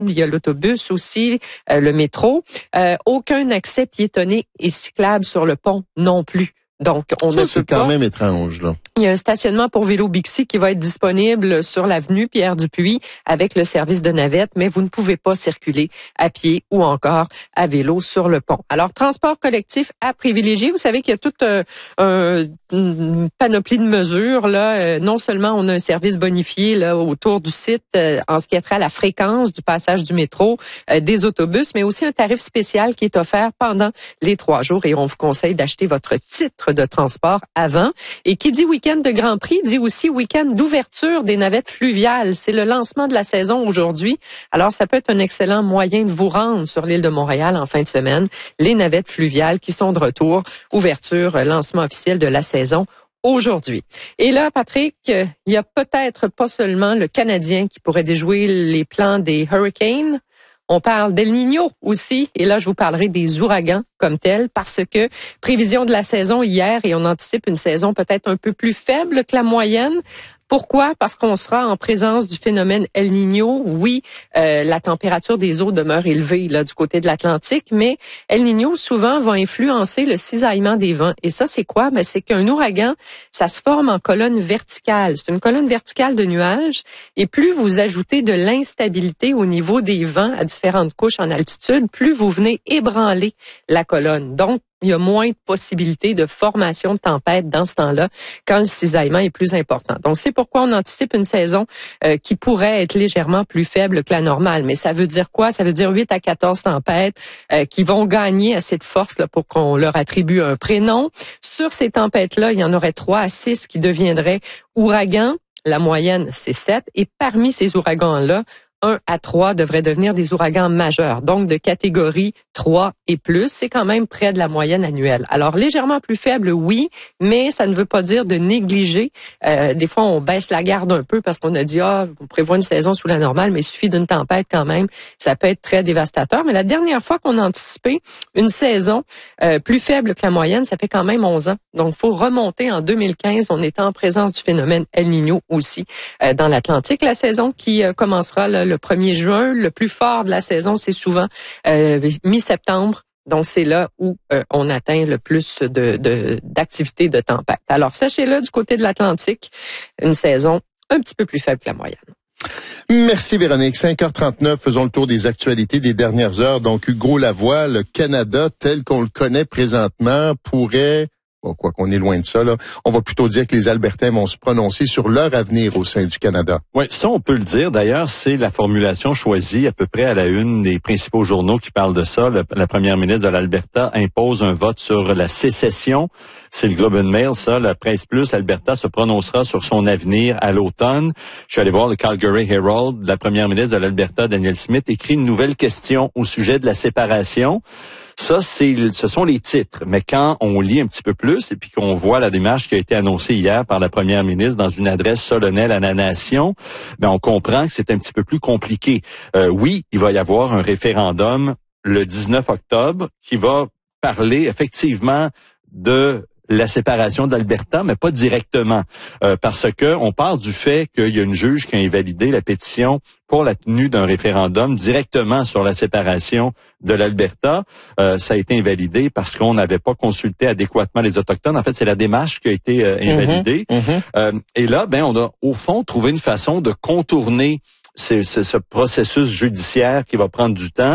il y a l'autobus aussi, le métro. Aucun accès piétonné et cyclable sur le pont non plus. Donc, on ne peut pas. C'est quand même étrange, là. Il y a un stationnement pour vélo Bixi qui va être disponible sur l'avenue Pierre-Dupuis avec le service de navette, mais vous ne pouvez pas circuler à pied ou encore à vélo sur le pont. Alors, transport collectif à privilégier. Vous savez qu'il y a toute une panoplie de mesures. Là, non seulement on a un service bonifié là autour du site en ce qui a trait à la fréquence du passage du métro, des autobus, mais aussi un tarif spécial qui est offert pendant les 3 jours. Et on vous conseille d'acheter votre titre de transport avant. Et qui dit week-end de Grand Prix dit aussi week-end d'ouverture des navettes fluviales. C'est le lancement de la saison aujourd'hui. Alors, ça peut être un excellent moyen de vous rendre sur l'île de Montréal en fin de semaine. Les navettes fluviales qui sont de retour. Ouverture, lancement officiel de la saison aujourd'hui. Et là, Patrick, il y a peut-être pas seulement le Canadien qui pourrait déjouer les plans des Hurricanes. On parle d'El Niño aussi, et là, je vous parlerai des ouragans comme tels, parce que prévision de la saison hier, et on anticipe une saison peut-être un peu plus faible que la moyenne. Pourquoi? Parce qu'on sera en présence du phénomène El Niño. Oui, la température des eaux demeure élevée là du côté de l'Atlantique, mais El Niño souvent va influencer le cisaillement des vents. Et ça, c'est quoi? Ben, c'est qu'un ouragan, ça se forme en colonne verticale. C'est une colonne verticale de nuages. Et plus vous ajoutez de l'instabilité au niveau des vents à différentes couches en altitude, plus vous venez ébranler la colonne. Donc, il y a moins de possibilités de formation de tempête dans ce temps-là quand le cisaillement est plus important. Donc, c'est pourquoi on anticipe une saison qui pourrait être légèrement plus faible que la normale. Mais ça veut dire quoi? Ça veut dire 8 à 14 tempêtes qui vont gagner assez de force là, pour qu'on leur attribue un prénom. Sur ces tempêtes-là, il y en aurait 3 à 6 qui deviendraient ouragans. La moyenne, c'est 7. Et parmi ces ouragans-là, 1 à 3 devraient devenir des ouragans majeurs, donc de catégorie 3 et plus. C'est quand même près de la moyenne annuelle. Alors, légèrement plus faible, oui, mais ça ne veut pas dire de négliger. Des fois, on baisse la garde un peu parce qu'on a dit, on prévoit une saison sous la normale, mais il suffit d'une tempête quand même. Ça peut être très dévastateur. Mais la dernière fois qu'on a anticipé une saison plus faible que la moyenne, ça fait quand même 11 ans. Donc, il faut remonter en 2015. On était en présence du phénomène El Niño aussi dans l'Atlantique. La saison qui commencera là, le 1er juin. Le plus fort de la saison, c'est souvent mi-septembre. Donc, c'est là où on atteint le plus d'activité de tempête. Alors, sachez-le, du côté de l'Atlantique, une saison un petit peu plus faible que la moyenne. Merci Véronique. 5h39, faisons le tour des actualités des dernières heures. Donc, Hugo Lavoie, le Canada tel qu'on le connaît présentement pourrait... Bon, quoi qu'on est loin de ça, là. On va plutôt dire que les Albertains vont se prononcer sur leur avenir au sein du Canada. Oui, ça, on peut le dire. D'ailleurs, c'est la formulation choisie à peu près à la une des principaux journaux qui parlent de ça. La première ministre de l'Alberta impose un vote sur la sécession. C'est le Globe and Mail, ça. La Presse Plus, l'Alberta se prononcera sur son avenir à l'automne. Je suis allé voir le Calgary Herald. La première ministre de l'Alberta, Danielle Smith, écrit une nouvelle question au sujet de la séparation. Ça, ce sont les titres. Mais quand on lit un petit peu plus et puis qu'on voit la démarche qui a été annoncée hier par la première ministre dans une adresse solennelle à la nation, ben on comprend que c'est un petit peu plus compliqué. Oui, il va y avoir un référendum le 19 octobre qui va parler effectivement de la séparation d'Alberta, mais pas directement, parce que on part du fait qu'il y a une juge qui a invalidé la pétition pour la tenue d'un référendum directement sur la séparation de l'Alberta. Ça a été invalidé parce qu'on n'avait pas consulté adéquatement les Autochtones. En fait, c'est la démarche qui a été invalidée. Et là, ben, on a au fond trouvé une façon de contourner ce processus judiciaire qui va prendre du temps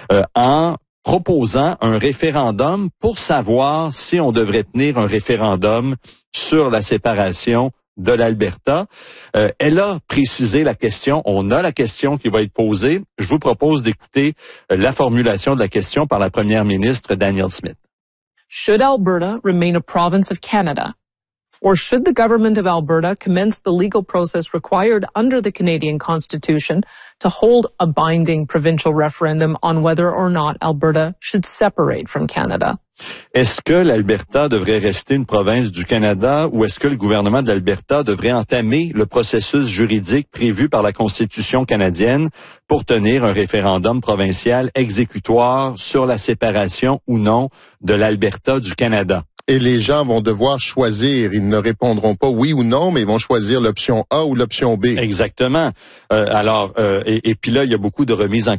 en proposant un référendum pour savoir si on devrait tenir un référendum sur la séparation de l'Alberta. Elle a précisé la question. On a la question qui va être posée. Je vous propose d'écouter la formulation de la question par la première ministre Danielle Smith. Should Alberta remain a province of Canada? Or should the government of Alberta commence the legal process required under the Canadian Constitution to hold a binding provincial referendum on whether or not Alberta should separate from Canada? Est-ce que l'Alberta devrait rester une province du Canada ou est-ce que le gouvernement de l'Alberta devrait entamer le processus juridique prévu par la Constitution canadienne pour tenir un référendum provincial exécutoire sur la séparation ou non de l'Alberta du Canada? et les gens vont devoir choisir. Ils ne répondront pas oui ou non, mais ils vont choisir l'option A ou l'option B. Exactement. Et puis là, il y a beaucoup de remises en